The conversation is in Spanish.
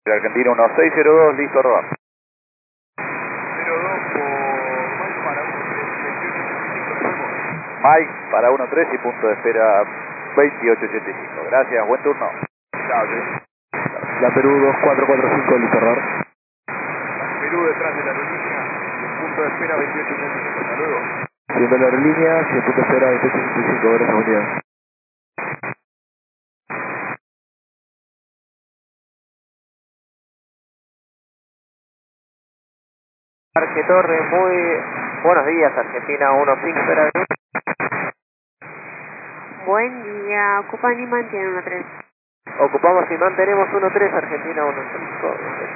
Argentina 1602, listo a rodar. 02 por Mike para 13, 2885, Mike para 13 y punto de espera 2885. Gracias, buen turno. chao, sí. La Perú 2445, listo a rodar. Perú detrás de la aerolínea, punto de espera 2885, hasta luego. Siguiendo la aerolínea, si el punto de espera 2885, gracias, buen día. Parque Torre, muy buenos días, Argentina 15, espera. Buen día, ocupan y mantienen 13. Ocupamos y mantenemos 13, Argentina 15.